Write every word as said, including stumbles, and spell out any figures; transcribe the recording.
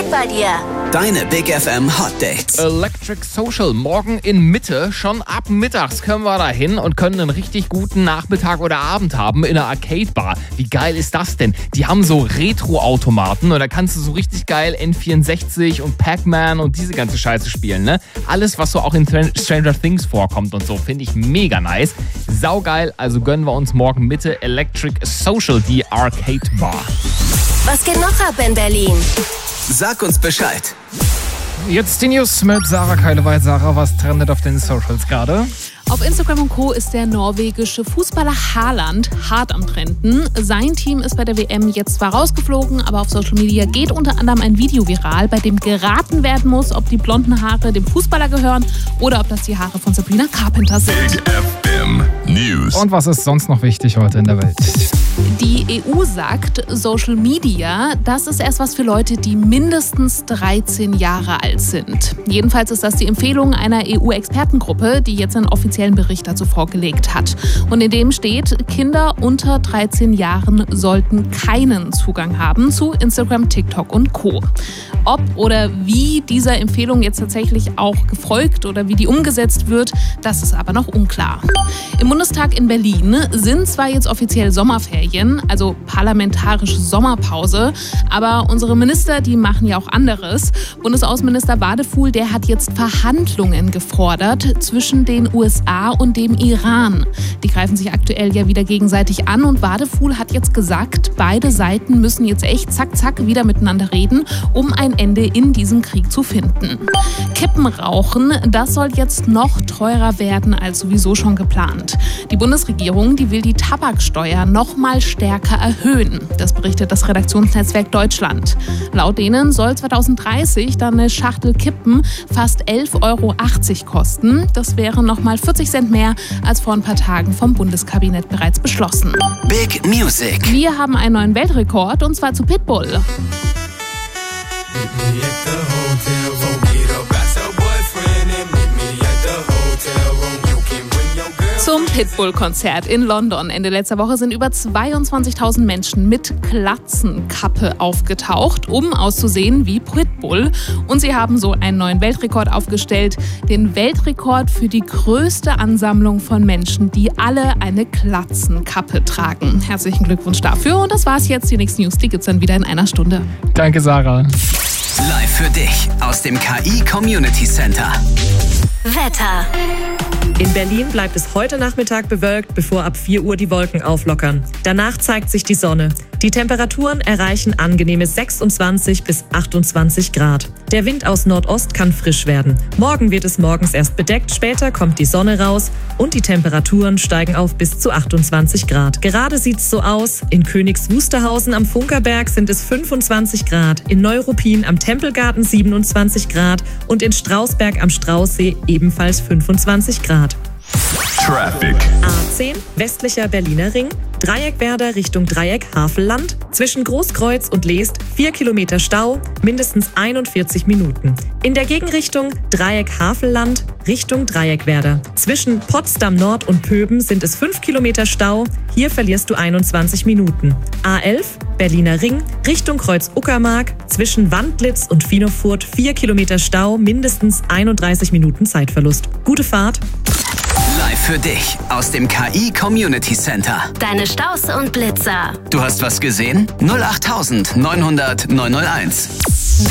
geht bei dir? Deine Big F M Hot Dates. Electric Social, morgen in Mitte. Schon ab mittags können wir da hin und können einen richtig guten Nachmittag oder Abend haben in einer Arcade-Bar. Wie geil ist das denn? Die haben so Retro-Automaten und da kannst du so richtig geil N vierundsechzig und Pac-Man und diese ganze Scheiße spielen, ne? Alles, was so auch in Stranger Things vorkommt und so, finde ich mega nice. Saugeil, also gönnen wir uns morgen Mitte Electric Social, die Arcade-Bar. Was geht noch ab in Berlin? Sag uns Bescheid. Jetzt die News mit Sarah Keileweit. Sarah, was trendet auf den Socials gerade? Auf Instagram und Co. ist der norwegische Fußballer Haaland hart am Trenden. Sein Team ist bei der W M jetzt zwar rausgeflogen, aber auf Social Media geht unter anderem ein Video viral, bei dem geraten werden muss, ob die blonden Haare dem Fußballer gehören oder ob das die Haare von Sabrina Carpenter sind. Big F M News. Und was ist sonst noch wichtig heute in der Welt? Die E U sagt, Social Media, das ist erst was für Leute, die mindestens dreizehn Jahre alt sind. Jedenfalls ist das die Empfehlung einer E U-Expertengruppe, die jetzt einen offiziellen Bericht dazu vorgelegt hat. Und in dem steht, Kinder unter dreizehn Jahren sollten keinen Zugang haben zu Instagram, TikTok und Co. Ob oder wie dieser Empfehlung jetzt tatsächlich auch gefolgt oder wie die umgesetzt wird, das ist aber noch unklar. Im Bundestag in Berlin sind zwar jetzt offiziell Sommerferien, also parlamentarische Sommerpause, aber unsere Minister, die machen ja auch anderes. Bundesaußenminister Wadefuhl, der hat jetzt Verhandlungen gefordert zwischen den U S A und dem Iran. Die greifen sich aktuell ja wieder gegenseitig an und Wadefuhl hat jetzt gesagt, beide Seiten müssen jetzt echt zack, zack wieder miteinander reden, um ein Ende in diesem Krieg zu finden. Kippenrauchen, das soll jetzt noch teurer werden als sowieso schon geplant. Die Bundesregierung, die will die Tabaksteuer noch mal stärker erhöhen. Das berichtet das Redaktionsnetzwerk Deutschland. Laut denen soll zwanzig dreißig dann eine Schachtel Kippen fast elf Euro achtzig kosten. Das wäre noch mal vierzig Cent mehr als vor ein paar Tagen vom Bundeskabinett bereits beschlossen. Big Music. Wir haben einen neuen Weltrekord und zwar zu Pitbull. Zum Pitbull-Konzert in London Ende letzter Woche sind über zweiundzwanzigtausend Menschen mit Glatzenkappe aufgetaucht, um auszusehen wie Pitbull. Und sie haben so einen neuen Weltrekord aufgestellt, den Weltrekord für die größte Ansammlung von Menschen, die alle eine Glatzenkappe tragen. Herzlichen Glückwunsch dafür und das war's jetzt. Die nächsten News, die gibt's dann wieder in einer Stunde. Danke, Sarah. Live für dich aus dem K I Community Center. Wetter. In Berlin bleibt es heute Nachmittag bewölkt, bevor ab vier Uhr die Wolken auflockern. Danach zeigt sich die Sonne. Die Temperaturen erreichen angenehme sechsundzwanzig bis achtundzwanzig Grad. Der Wind aus Nordost kann frisch werden. Morgen wird es morgens erst bedeckt, später kommt die Sonne raus und die Temperaturen steigen auf bis zu achtundzwanzig Grad. Gerade sieht's so aus. In Königs Wusterhausen am Funkerberg sind es fünfundzwanzig Grad, in Neuruppin am Tempelgarten siebenundzwanzig Grad und in Strausberg am Straußsee ebenfalls fünfundzwanzig Grad. Traffic. A zehn, westlicher Berliner Ring, Dreieckwerder Richtung Dreieck Havelland, zwischen Großkreuz und Leest vier Kilometer Stau, mindestens einundvierzig Minuten. In der Gegenrichtung Dreieck Havelland Richtung Dreieckwerder. Zwischen Potsdam Nord und Pöben sind es fünf Kilometer Stau, hier verlierst du einundzwanzig Minuten. A elf, Berliner Ring, Richtung Kreuz Uckermark, zwischen Wandlitz und Finofurt vier Kilometer Stau, mindestens einunddreißig Minuten Zeitverlust. Gute Fahrt! Live für dich aus dem K I Community Center. Deine Staus und Blitzer. Du hast was gesehen? null acht neun null null neun null eins.